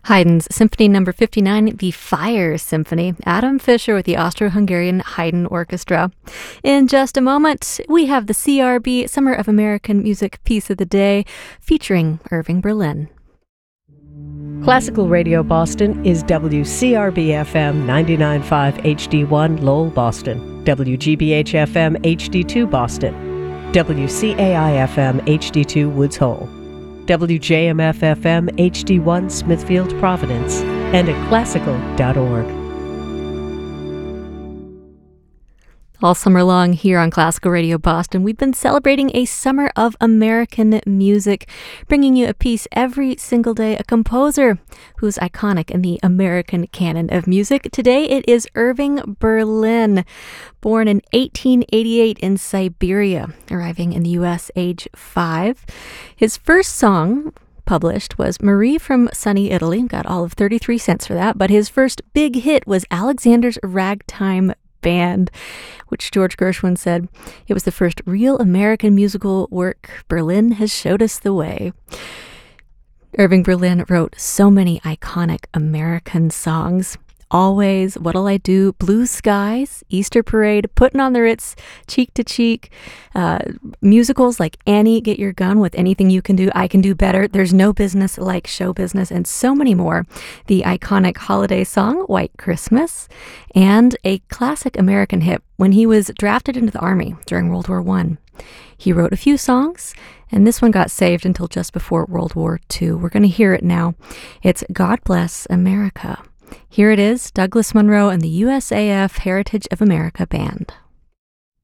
Haydn's Symphony Number 59, the Fire Symphony. Adam Fischer with the Austro-Hungarian Haydn Orchestra. In just a moment, we have the CRB Summer of American Music Piece of the Day featuring Irving Berlin. Classical Radio Boston is WCRB-FM 99.5 HD1 Lowell, Boston, WGBH-FM HD2 Boston, WCAI-FM HD2 Woods Hole, WJMF-FM HD1 Smithfield, Providence, and at classical.org. All summer long here on Classical Radio Boston, we've been celebrating a summer of American music, bringing you a piece every single day, a composer who's iconic in the American canon of music. Today it is Irving Berlin, born in 1888 in Siberia, arriving in the U.S. age 5. His first song published was Marie from Sunny Italy, got all of 33 cents for that, but his first big hit was Alexander's Ragtime Band, which George Gershwin said it was the first real American musical work. Berlin has showed us the way. Irving Berlin wrote so many iconic American songs. Always, What'll I Do, Blue Skies, Easter Parade, Putting on the Ritz, Cheek to Cheek, musicals like Annie, Get Your Gun, With Anything You Can Do, I Can Do Better, There's No Business Like Show Business, and so many more. The iconic holiday song, White Christmas, and a classic American hit when he was drafted into the Army during World War I. He wrote a few songs, and this one got saved until just before World War II. We're going to hear it now. It's God Bless America. Here it is, Douglas Monroe and the USAF Heritage of America Band.